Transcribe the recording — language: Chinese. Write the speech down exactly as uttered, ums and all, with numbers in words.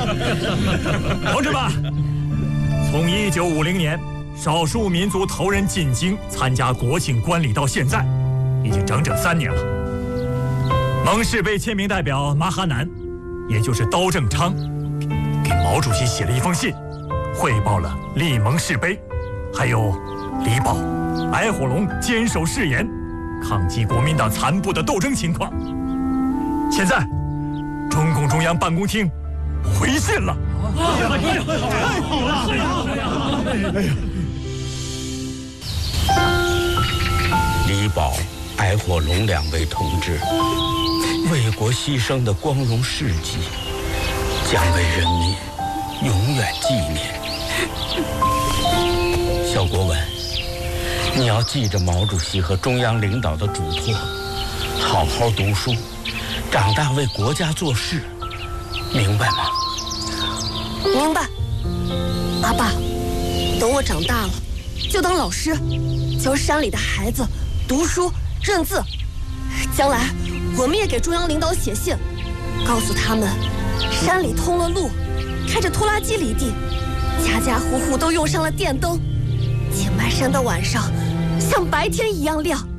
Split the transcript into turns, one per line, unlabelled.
同志们，从一九五零年少数民族头人进京参加国庆观礼到现在，已经整整三年了。蒙氏杯签名代表马哈南，也就是刀正昌，给毛主席写了一封信，汇报了立蒙氏杯，还有李宝、矮火龙坚守誓言，抗击国民党残部的斗争情况。现在，中共中央办公厅回信了。太好了！哎呀！
李宝、矮火龙两位同志为国牺牲的光荣事迹，将为人民永远纪念。肖国文，你要记着毛主席和中央领导的嘱托，好好读书，长大为国家做事，明白吗？
明白。阿爸，等我长大了，就当老师，教山里的孩子读书认字。将来我们也给中央领导写信，告诉他们，山里通了路，开着拖拉机犁地，家家户户都用上了电灯，井麦山的晚上像白天一样亮。